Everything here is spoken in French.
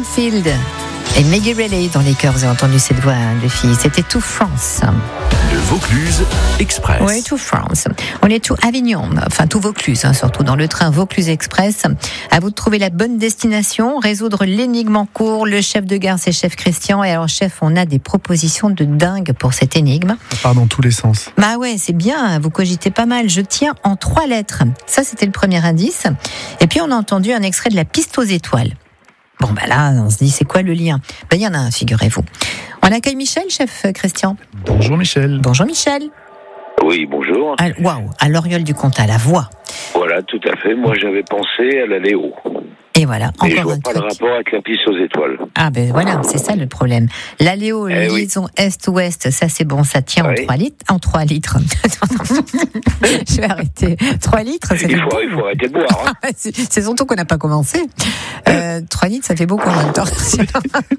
Bloomfield et Maggie Reilly dans les chœurs. Vous avez entendu cette voix de fille. C'était To France. Le Vaucluse Express. Oui, To France. On est tout Avignon, enfin tout Vaucluse, surtout dans le train Vaucluse Express. À vous de trouver la bonne destination, résoudre l'énigme en cours. Le chef de gare, c'est chef Christian. Et alors, chef, on a des propositions de dingue pour cette énigme. Ça part dans tous les sens. Bah ouais, c'est bien, vous cogitez pas mal. Je tiens en 3 lettres. Ça, c'était le premier indice. Et puis, on a entendu un extrait de La Piste aux étoiles. Bon, bah là, on se dit, c'est quoi le lien ? Ben, il y en a un, figurez-vous. On accueille Michel, chef Christian. Bonjour Michel. Bonjour Michel. Oui, bonjour. Waouh, à l'Oriole du Comtat, la voix. Voilà, tout à fait. Moi, j'avais pensé à la Léo. Et voilà, Mais je encore vois un pas truc. le rapport avec la piste aux étoiles. Ah ben voilà, c'est ça le problème. La Léo, liaison est-ouest, ça c'est bon, ça tient en 3 litres. En 3 litres. Je vais arrêter. 3 litres, ça fait Il faut arrêter de boire. Hein. C'est surtout qu'on n'a pas commencé. 3 litres, ça fait beaucoup en même temps.